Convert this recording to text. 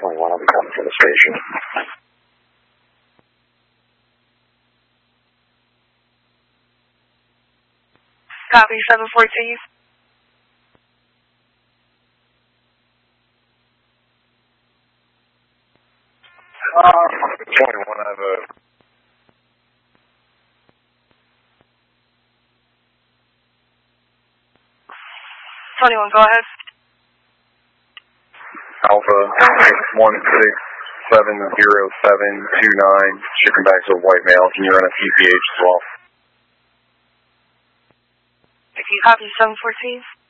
21, I'll be coming to the station. Copy, 714. 21, I have a... Go ahead. Alpha 16070729, shipping back to a white male. Can you run a PPH as well? Copy, 714.